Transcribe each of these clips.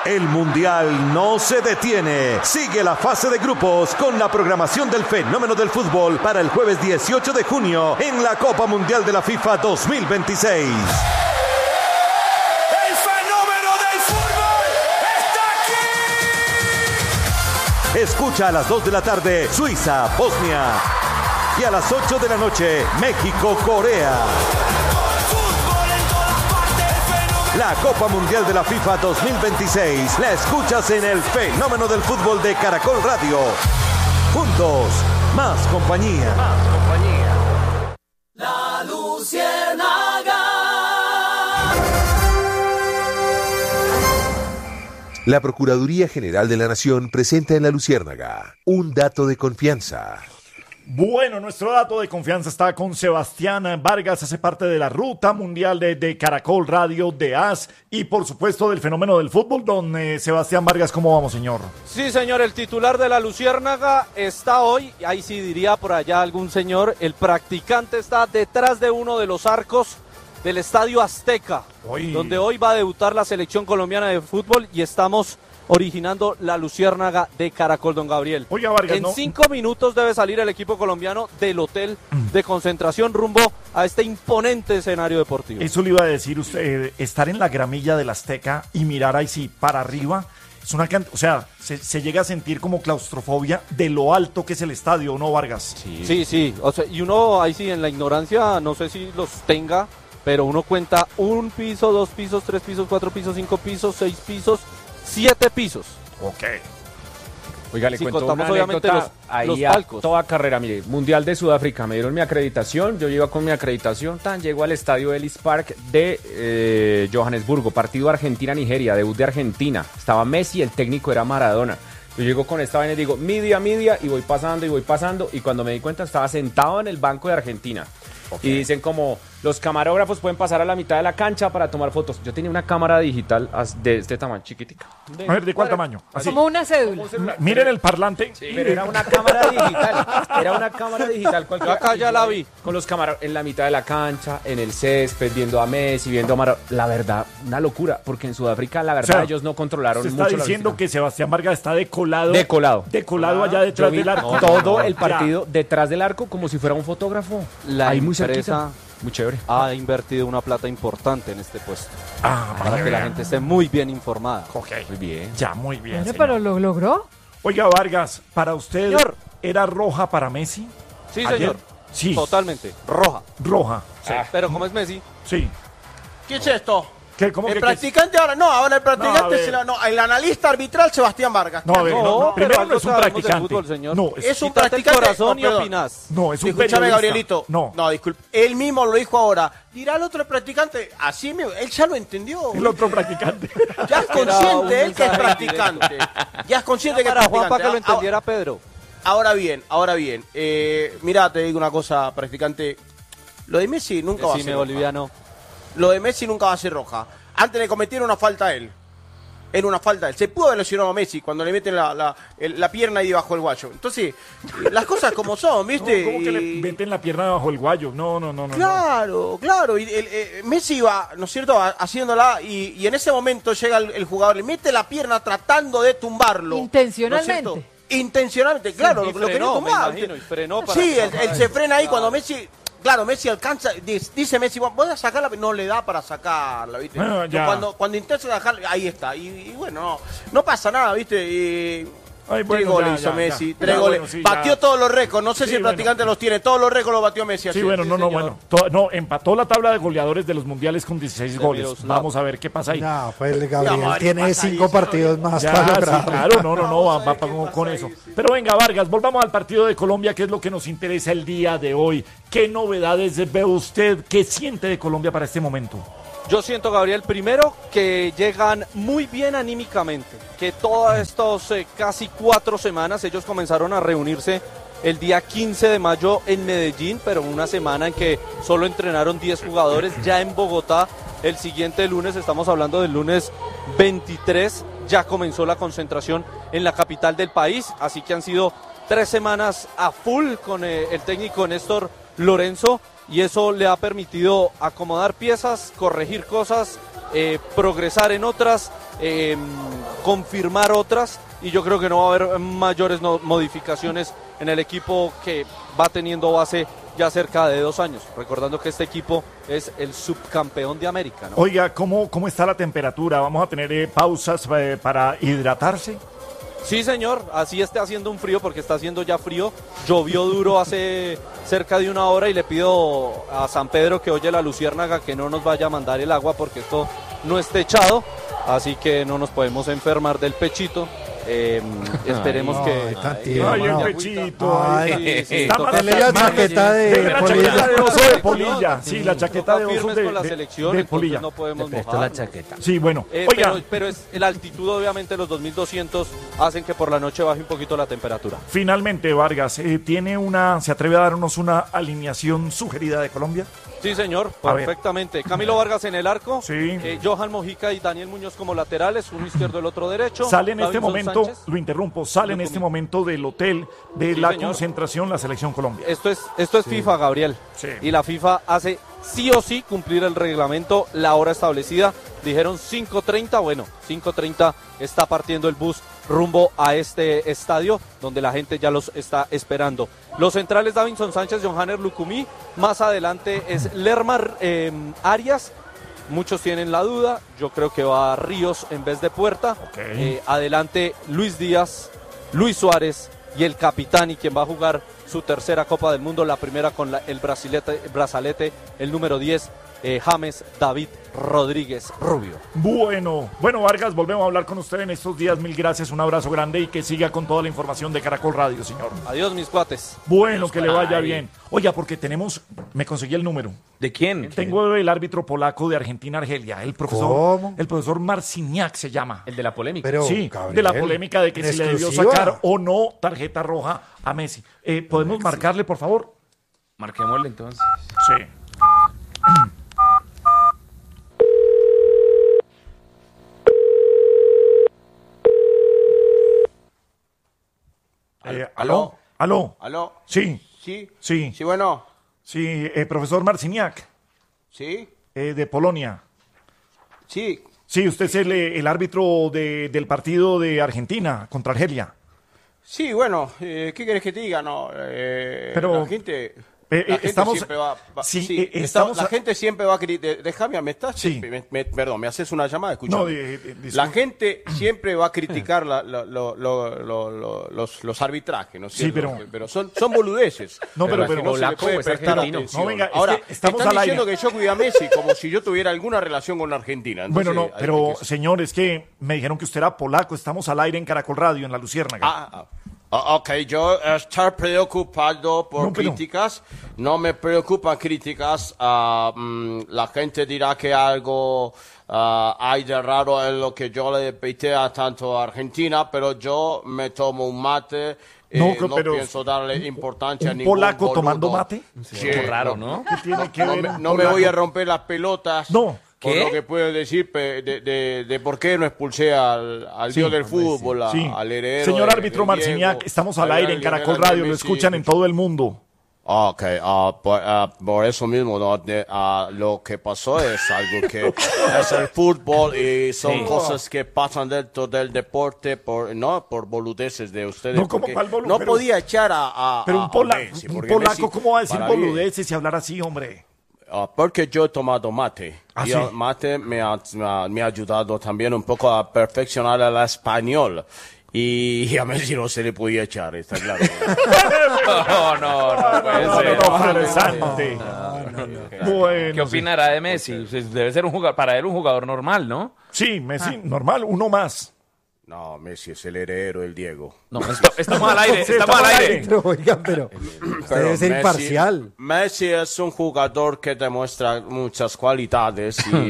El Mundial no se detiene. Sigue la fase de grupos con la programación del fenómeno del fútbol para el jueves 18 de junio en la Copa Mundial de la FIFA 2026. ¡El fenómeno del fútbol está aquí! Escucha a las 2 de la tarde Suiza, Bosnia. Y a las 8 de la noche México, Corea. La Copa Mundial de la FIFA 2026 la escuchas en el fenómeno del fútbol de Caracol Radio. Juntos, más compañía. La Luciérnaga. La Procuraduría General de la Nación presenta en La Luciérnaga un dato de confianza. Bueno, nuestro dato de confianza está con Sebastián Vargas, hace parte de la Ruta Mundial de Caracol Radio, de AS y por supuesto del fenómeno del fútbol. Don Sebastián Vargas, ¿cómo vamos, señor? Sí, señor, el titular de la Luciérnaga está hoy, ahí sí diría por allá algún señor, el practicante está detrás de uno de los arcos del Estadio Azteca, donde hoy va a debutar la selección colombiana de fútbol y estamos originando la Luciérnaga de Caracol, don Gabriel. Oiga, Vargas, en 5 minutos debe salir el equipo colombiano del hotel de concentración rumbo a este imponente escenario deportivo. Eso le iba a decir usted, estar en la gramilla del Azteca y mirar ahí sí para arriba, es una o sea, se llega a sentir como claustrofobia de lo alto que es el estadio, ¿no, Vargas? Sí, o sea, y uno ahí sí en la ignorancia, no sé si los tenga, pero uno cuenta 1 piso, 2 pisos, 3 pisos, 4 pisos, 5 pisos, 6 pisos, 7 pisos. Ok. Oiga, le cuento contamos una obviamente anécdota los ahí a palcos. toda carrera. Mire, Mundial de Sudáfrica, me dieron mi acreditación, yo iba con mi acreditación, llego al estadio Ellis Park de Johannesburgo, partido Argentina-Nigeria, debut de Argentina. Estaba Messi, el técnico era Maradona. Yo llego con esta vaina y digo, media, y voy pasando, y cuando me di cuenta estaba sentado en el banco de Argentina. Okay. Y dicen como, los camarógrafos pueden pasar a la mitad de la cancha para tomar fotos. Yo tenía una cámara digital de este tamaño, chiquitica. A ver, ¿de cuál tamaño? Así. Como una cédula. Miren el parlante. Sí, pero era una cámara digital. Era una cámara digital. Yo acá ya la vi. Con los camarógrafos en la mitad de la cancha, en el césped, viendo a Messi, viendo a Maradona. La verdad, una locura, porque en Sudáfrica, la verdad, ellos no controlaron mucho. Se está diciendo que Sebastián Vargas está decolado. Decolado allá detrás del arco. Todo el partido detrás del arco, como si fuera un fotógrafo. Ahí muy cerquita. Muy chévere. Ha invertido una plata importante en este puesto. Para que la gente esté muy bien informada. Ok. Muy bien. Ya, muy bien. Bueno, pero lo logró. Oiga, Vargas, ¿para usted señor, era roja para Messi? Sí, ayer? señor. Sí. Totalmente. Roja. Sí. Pero como es Messi. Sí. ¿Qué es esto? ¿Qué? ¿Cómo el que practicante ahora el practicante el analista arbitral Sebastián Vargas. No, primero no es un practicante. Fútbol, señor. No, es un practicante. Corazón y opinás. No, es un Escúchame, periodista. Gabrielito. No, disculpe. Él mismo lo dijo ahora. Dirá el otro practicante, así mismo, él ya lo entendió. El otro practicante. Ya es consciente él que es practicante. Ya es consciente que es practicante. Juan, para que lo entendiera Pedro. Ahora bien. Mirá, te digo una cosa, practicante. Lo de Messi nunca va a ser boliviano. Lo de Messi nunca va a ser roja. Antes de cometer una falta a él. Era una falta a él. Se pudo haber lesionado a Messi cuando le meten la pierna ahí debajo del guayo. Entonces, las cosas como son, ¿viste? ¿Cómo que le meten la pierna debajo del guayo? No. Claro. Y Messi iba, ¿no es cierto?, haciéndola y en ese momento llega el jugador, le mete la pierna tratando de tumbarlo. Intencionalmente. ¿No es intencionalmente, claro, Sí, lo quería tumbar. Sí, él se frena ahí cuando Messi... Claro, Messi alcanza, dice Messi, voy a sacarla, no le da para sacarla, ¿viste? Cuando intenta sacarla, ahí está. Y bueno, no pasa nada, ¿viste? Tres goles hizo Messi, 3 goles. Bueno, batió todos los récords, no sé si el practicante los tiene, todos los récords los batió Messi. Sí, bueno, empató la tabla de goleadores de los mundiales con 16 goles. Vamos a ver qué pasa ahí. No, pues Gabriel tiene 5 partidos más para lograr. Sí, claro, va con eso. Pero venga, Vargas, volvamos al partido de Colombia, que es lo que nos interesa el día de hoy. ¿Qué novedades ve usted? ¿Qué siente de Colombia para este momento? Yo siento, Gabriel, primero que llegan muy bien anímicamente, que todas estas casi 4 semanas ellos comenzaron a reunirse el día 15 de mayo en Medellín, pero una semana en que solo entrenaron 10 jugadores. Ya en Bogotá, el siguiente lunes, estamos hablando del lunes 23, ya comenzó la concentración en la capital del país, así que han sido 3 semanas a full con el técnico Néstor Lorenzo, y eso le ha permitido acomodar piezas, corregir cosas progresar en otras, confirmar otras, y yo creo que no va a haber mayores modificaciones en el equipo que va teniendo base ya cerca de 2 años, recordando que este equipo es el subcampeón de América, ¿no? Oiga, ¿cómo está la temperatura? ¿Vamos a tener pausas para hidratarse? Sí, señor, así está haciendo un frío, porque está haciendo ya frío. Llovió duro hace cerca de 1 hora y le pido a San Pedro que oye la luciérnaga que no nos vaya a mandar el agua, porque esto no es techado, así que no nos podemos enfermar del pechito. Esperemos que... Ay, el pechito. La chaqueta de oso de polilla. Sí, la chaqueta de oso con la selección, de polilla. No podemos mojar. la chaqueta. Sí, bueno. Oiga. Pero es la altitud, obviamente, los 2200 hacen que por la noche baje un poquito la temperatura. Finalmente, Vargas, ¿se atreve a darnos una alineación sugerida de Colombia? Sí, señor, perfectamente. Camilo Vargas en el arco, sí. Johan Mojica y Daniel Muñoz como laterales, uno izquierdo, el otro derecho. Sale en este Davinson momento, Sánchez. lo interrumpo, sale en este momento del hotel de la concentración la Selección Colombia. Esto es FIFA, Gabriel. Sí. Y la FIFA hace sí o sí cumplir el reglamento, la hora establecida. Dijeron 5:30, bueno, 5:30 está partiendo el bus rumbo a este estadio, donde la gente ya los está esperando. Los centrales, Davinson Sánchez, Johanner Lucumí, más adelante es Lermar Arias. Muchos tienen la duda, yo creo que va Ríos en vez de Puerta. Adelante Luis Díaz, Luis Suárez y el capitán, y quien va a jugar su tercera Copa del Mundo, la primera con el brazalete, el número 10, James David Rodríguez Rubio. Bueno, Vargas, volvemos a hablar con usted en estos días. Mil gracias, un abrazo grande y que siga con toda la información de Caracol Radio, señor. Adiós, mis cuates. Bueno, adiós, que le vaya bien. Oiga, porque me conseguí el número. ¿De quién? Tengo el árbitro polaco de Argentina-Argelia, el profesor Marciniak se llama. El de la polémica. Pero, sí, Gabriel, de la polémica de que si le debió sacar o no tarjeta roja a Messi. ¿Podemos marcarle, por favor? Marquémosle entonces. Sí. ¿Aló? Sí. Sí, bueno. Sí, profesor Marciniak. Sí. De Polonia. Sí. Sí, usted es el árbitro del partido de Argentina contra Argelia. Sí, bueno, ¿qué querés que te diga? No, pero la gente... estamos, siempre va, sí, la gente siempre va a criticar. Déjame, sí. Perdón, me haces una llamada, escuchame. No, la gente siempre va a criticar los arbitrajes, ¿no es cierto? Sí, pero son boludeces. No, pero no se le puede prestar atención. No, venga, ahora, estamos están al diciendo aire. que yo cuido a Messi como si yo tuviera alguna relación con la Argentina. Entonces, bueno, no, pero señor, es que me dijeron que usted era polaco. Estamos al aire en Caracol Radio, en La Luciérnaga. Ok, yo estoy preocupado por críticas. No me preocupan críticas. La gente dirá que algo hay de raro en lo que yo le pité a tanto a Argentina, pero yo me tomo un mate. No pienso darle importancia a ningún polaco boludo. ¿Tomando mate? Sí, raro, ¿no? ¿Qué tiene que ver? No me voy a romper las pelotas. No. Por lo que puedo decir de por qué no expulsé al dios del fútbol, al heredero. Señor árbitro Marciniak, estamos al aire en Caracol Radio, lo escuchan en todo el mundo. Ok, por eso mismo, lo que pasó es algo que es el fútbol y son cosas que pasan dentro del deporte por boludeces de ustedes. No podía echar a Pero un Messi, polaco, Messi, ¿cómo va a decir boludeces y hablar así, hombre? Porque yo he tomado mate. Y el mate me ha ayudado también un poco a perfeccionar el español. Y a Messi no se le podía echar, está claro. Bueno, ¿qué opinará de Messi? Debe ser para él un jugador normal, ¿no? Sí, Messi, normal, uno más. No, Messi es el heredero del Diego. No, estamos al aire, estamos al aire. Oigan, pero debe ser imparcial. Messi es un jugador que demuestra muchas cualidades y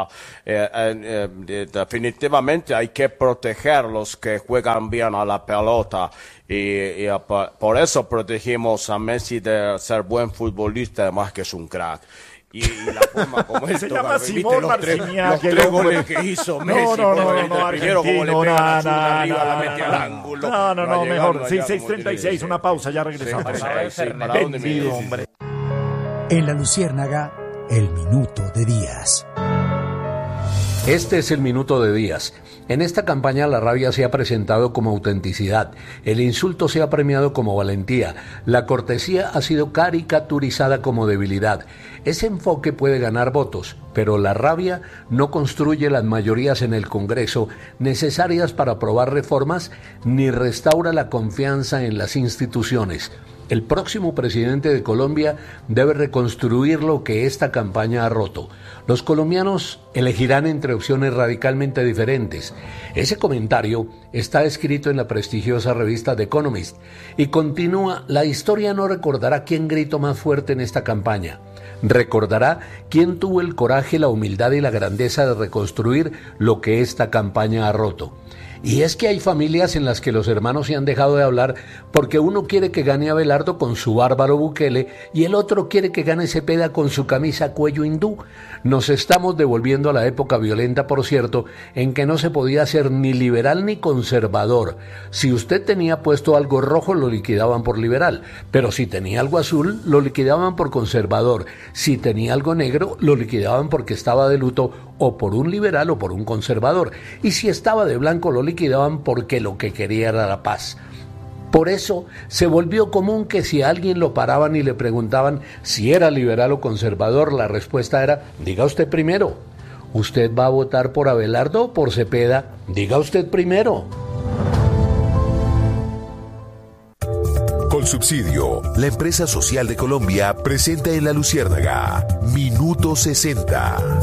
definitivamente hay que proteger los que juegan bien a la pelota. Y por eso protegimos a Messi de ser buen futbolista, además que es un crack. Y la forma como se llama Simón Marciniak, los tres goles que hizo Messi. No, primero como le pega la zurda arriba, la mete al ángulo. No, mejor. 6:36, una pausa, ya regresamos. Vendido, hombre. En La Luciérnaga, el minuto de Díaz. Este es el minuto de Díaz. En esta campaña la rabia se ha presentado como autenticidad, el insulto se ha premiado como valentía, la cortesía ha sido caricaturizada como debilidad. Ese enfoque puede ganar votos, pero la rabia no construye las mayorías en el Congreso necesarias para aprobar reformas ni restaura la confianza en las instituciones. El próximo presidente de Colombia debe reconstruir lo que esta campaña ha roto. Los colombianos elegirán entre opciones radicalmente diferentes. Ese comentario está escrito en la prestigiosa revista The Economist y continúa: la historia no recordará quién gritó más fuerte en esta campaña. Recordará quién tuvo el coraje, la humildad y la grandeza de reconstruir lo que esta campaña ha roto. Y es que hay familias en las que los hermanos se han dejado de hablar porque uno quiere que gane Abelardo con su bárbaro Bukele y el otro quiere que gane Cepeda con su camisa cuello hindú. Nos estamos devolviendo a la época violenta, por cierto, en que no se podía ser ni liberal ni conservador. Si usted tenía puesto algo rojo, lo liquidaban por liberal, pero si tenía algo azul, lo liquidaban por conservador. Si tenía algo negro, lo liquidaban porque estaba de luto o por un liberal o por un conservador. Y si estaba de blanco, lo liquidaban porque lo que quería era la paz. Por eso se volvió común que si a alguien lo paraban y le preguntaban si era liberal o conservador, la respuesta era: diga usted primero. ¿Usted va a votar por Abelardo o por Cepeda? Diga usted primero. Colsubsidio, la empresa social de Colombia, presenta en La Luciérnaga Minuto 60.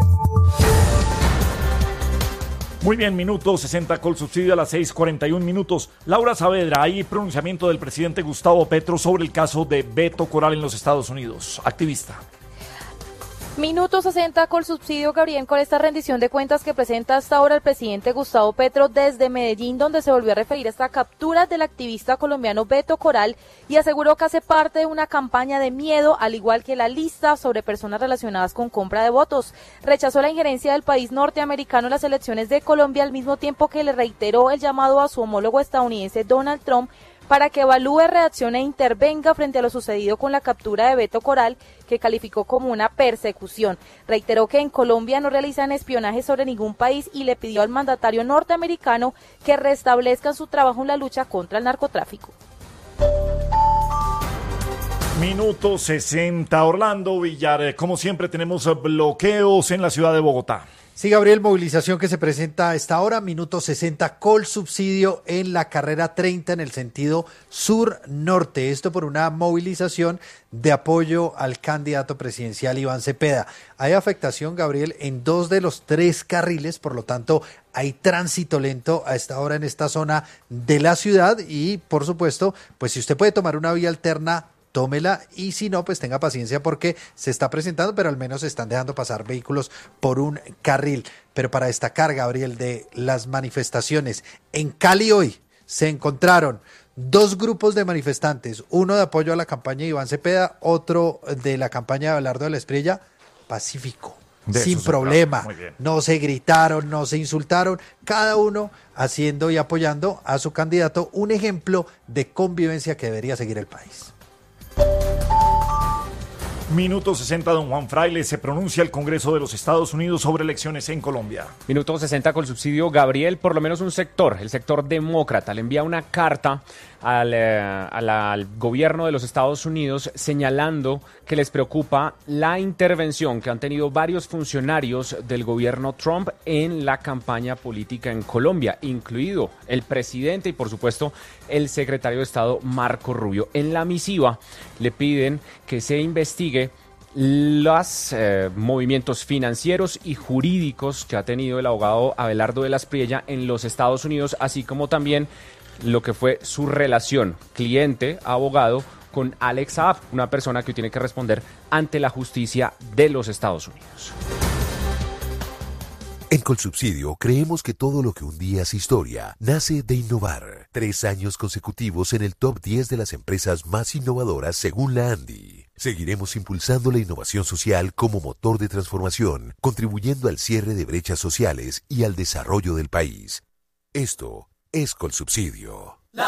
Muy bien, minuto 60 Colsubsidio a las 6:41 minutos. Laura Saavedra, hay pronunciamiento del presidente Gustavo Petro sobre el caso de Beto Coral en los Estados Unidos. Activista. Minuto 60 Colsubsidio, Gabriel, con esta rendición de cuentas que presenta hasta ahora el presidente Gustavo Petro desde Medellín, donde se volvió a referir a esta captura del activista colombiano Beto Coral y aseguró que hace parte de una campaña de miedo, al igual que la lista sobre personas relacionadas con compra de votos. Rechazó la injerencia del país norteamericano en las elecciones de Colombia, al mismo tiempo que le reiteró el llamado a su homólogo estadounidense Donald Trump para que evalúe, reaccione e intervenga frente a lo sucedido con la captura de Beto Coral, que calificó como una persecución. Reiteró que en Colombia no realizan espionaje sobre ningún país y le pidió al mandatario norteamericano que restablezcan su trabajo en la lucha contra el narcotráfico. Minuto 60, Orlando Villar. Como siempre tenemos bloqueos en la ciudad de Bogotá. Sí, Gabriel, movilización que se presenta a esta hora, minuto 60, Colsubsidio en la carrera 30 en el sentido sur-norte. Esto por una movilización de apoyo al candidato presidencial Iván Cepeda. Hay afectación, Gabriel, en 2 de los 3 carriles, por lo tanto hay tránsito lento a esta hora en esta zona de la ciudad y, por supuesto, pues si usted puede tomar una vía alterna, tómela, y si no, pues tenga paciencia porque se está presentando, pero al menos se están dejando pasar vehículos por un carril. Pero para destacar, Gabriel, de las manifestaciones, en Cali hoy se encontraron 2 grupos de manifestantes, uno de apoyo a la campaña de Iván Cepeda, otro de la campaña de Abelardo de la Espriella, pacífico, sin problema, no se gritaron, no se insultaron, cada uno haciendo y apoyando a su candidato, un ejemplo de convivencia que debería seguir el país. Minuto 60, don Juan Fraile, se pronuncia el Congreso de los Estados Unidos sobre elecciones en Colombia. Minuto 60 Colsubsidio, Gabriel, por lo menos un sector, el sector demócrata, le envía una carta al gobierno de los Estados Unidos señalando que les preocupa la intervención que han tenido varios funcionarios del gobierno Trump en la campaña política en Colombia, incluido el presidente y por supuesto el secretario de Estado Marco Rubio. En la misiva le piden que se investigue los movimientos financieros y jurídicos que ha tenido el abogado Abelardo de la Espriella en los Estados Unidos, así como también lo que fue su relación cliente-abogado con Alex Saab, una persona que tiene que responder ante la justicia de los Estados Unidos. En Colsubsidio creemos que todo lo que un día es historia nace de innovar. 3 años consecutivos en el top 10 de las empresas más innovadoras según la Andy. Seguiremos impulsando la innovación social como motor de transformación, contribuyendo al cierre de brechas sociales y al desarrollo del país. Esto es Colsubsidio.